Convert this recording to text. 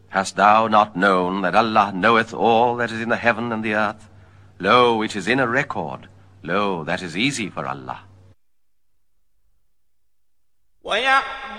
Hast thou not known that Allah knoweth all that is in the heaven and the earth? Lo, it is in a record. Lo, that is easy for Allah.